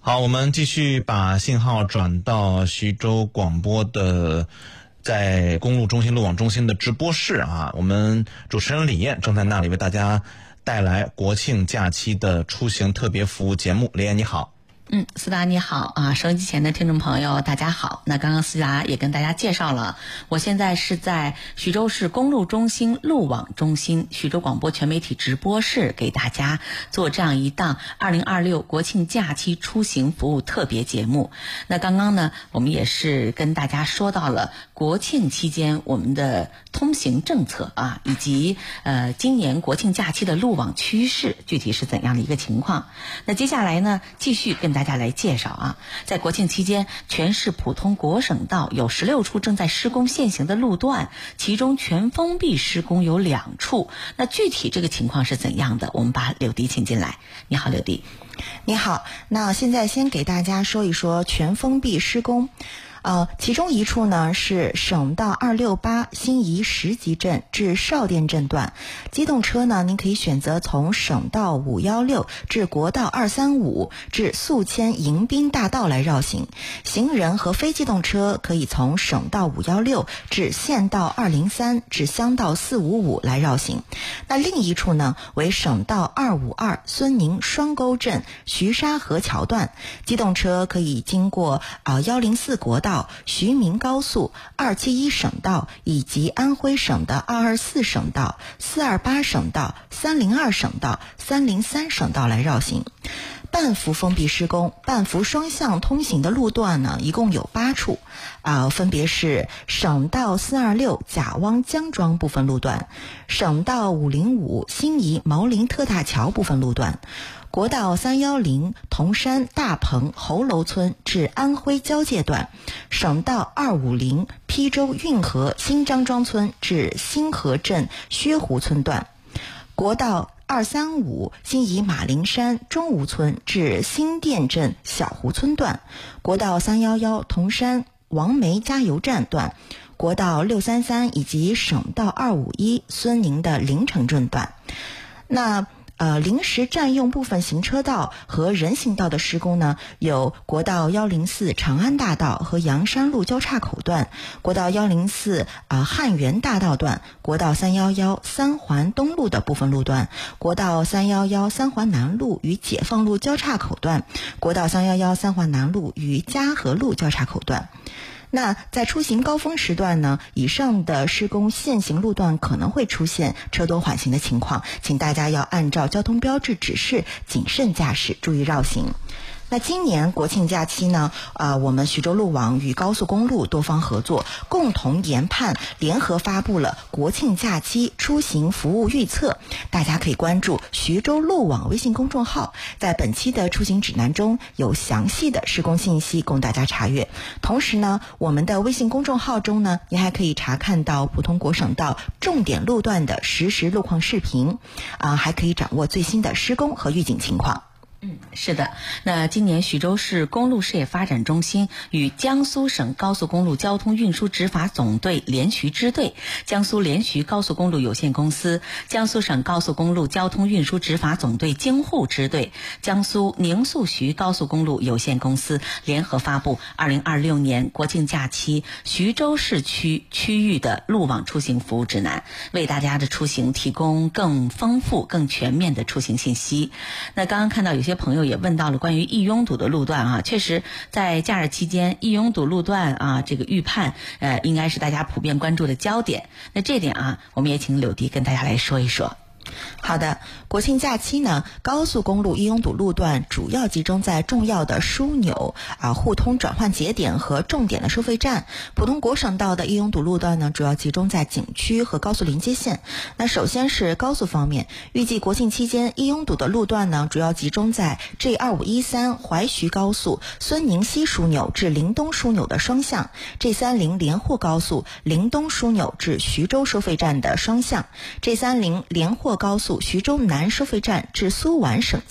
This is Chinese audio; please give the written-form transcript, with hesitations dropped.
好，我们继续把信号转到徐州广播的在公路中心路网中心的直播室啊，我们主持人李艳正在那里为大家带来国庆假期的出行特别服务节目。李艳你好。 思达你好啊，收音机前的听众朋友大家好。那刚刚思达也跟大家介绍了，我现在是在徐州市公路中心路网中心徐州广播全媒体直播室，给大家做这样一档2026国庆假期出行服务特别节目。那刚刚呢，我们也是跟大家说到了国庆期间我们的通行政策啊，以及今年国庆假期的路网趋势具体是怎样的一个情况。那接下来呢，继续跟大家来介绍啊，在国庆期间，全市普通国省道有16处正在施工限行的路段，其中全封闭施工有2处。那具体这个情况是怎样的？我们把柳迪请进来。你好，柳迪。 你好，那现在先给大家说一说全封闭施工。其中一处呢是省道268新沂石集镇至邵店镇段，机动车呢您可以选择从省道516至国道235至宿迁迎宾大道来绕行，行人和非机动车可以从省道516至县道203至乡道455来绕行。那另一处呢为省道252孙宁双沟镇徐沙河桥段，机动车可以经过104国道、徐明高速、271省道以及安徽省的224省道、428省道、302省道、303省道来绕行。半幅封闭施工，半幅双向通行的路段呢，一共有8处，分别是省道426贾汪江庄部分路段，省道505新沂毛林特大桥部分路段，国道310铜山大棚侯楼村至安徽交界段，省道250邳州运河新张庄村至新河镇薛湖村段，国道235新沂马林山中吴村至新店镇小湖村段，国道311铜山王梅加油站段，国道633以及省道251孙宁的临城镇段。那临时占用部分行车道和人行道的施工呢，有国道104长安大道和阳山路交叉口段，国道104汉源大道段，国道311三环东路的部分路段，国道311三环南路与解放路交叉口段，国道311三环南路与嘉禾路交叉口段。那在出行高峰时段呢，以上的施工限行路段可能会出现车多缓行的情况，请大家要按照交通标志指示谨慎驾驶，注意绕行。那今年国庆假期呢，我们徐州路网与高速公路多方合作，共同研判，联合发布了国庆假期出行服务预测。大家可以关注徐州路网微信公众号，在本期的出行指南中有详细的施工信息供大家查阅。同时呢，我们的微信公众号中呢，您还可以查看到普通国省道重点路段的实时路况视频，还可以掌握最新的施工和预警情况。 是的，那今年徐州市公路事业发展中心与江苏省高速公路交通运输执法总队联徐支队、江苏联徐高速公路有限公司、江苏省高速公路交通运输执法总队京沪支队、江苏宁肃徐高速公路有限公司联合发布2026年国庆假期徐州市区域的路网出行服务指南，为大家的出行提供更丰富、更全面的出行信息。那刚刚看到有些朋友也问到了关于易拥堵的路段啊，确实在假日期间易拥堵路段啊，这个预判应该是大家普遍关注的焦点。那这点啊，我们也请柳迪跟大家来说一说。 好的，国庆假期呢，高速公路易拥堵路段主要集中在重要的枢纽互通转换节点和重点的收费站。普通国省道的易拥堵路段呢，主要集中在景区和高速临接线。那首先是高速方面，预计国庆期间易拥堵的路段呢，主要集中在 G2513 淮徐高速孙宁西枢纽至临东枢纽的双向， G30 连霍高速临东枢纽至徐州收费站的双向， G30 连霍高速徐州南收费站至苏皖省